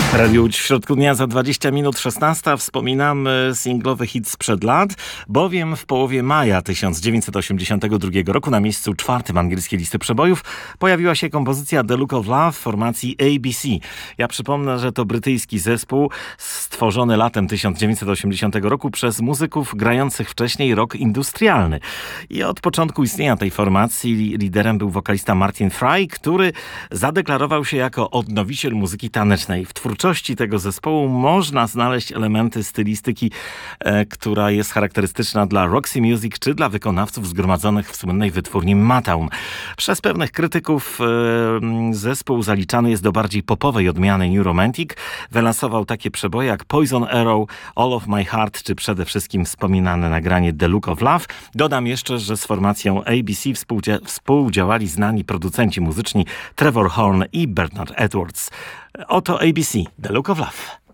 Radio Łódź w środku dnia za 20 minut 16. Wspominamy singlowy hit sprzed lat, bowiem w połowie maja 1982 roku na miejscu 4 angielskiej listy przebojów pojawiła się kompozycja The Look of Love w formacji ABC. Ja przypomnę, że to brytyjski zespół stworzony latem 1980 roku przez muzyków grających wcześniej rock industrialny. I od początku istnienia tej formacji liderem był wokalista Martin Fry, który zadeklarował się jako odnowiciel muzyki tanecznej. W twórczości tego zespołu można znaleźć elementy stylistyki, która jest charakterystyczna dla Roxy Music czy dla wykonawców zgromadzonych w słynnej wytwórni Motown. Przez pewnych krytyków zespół zaliczany jest do bardziej popowej odmiany New Romantic. Wylansował takie przeboje jak Poison Arrow, All of My Heart czy przede wszystkim wspominane nagranie The Look of Love. Dodam jeszcze, że z formacją ABC współdziałali znani producenci muzyczni Trevor Horn i Bernard Edwards. Oto ABC, The Look of Love.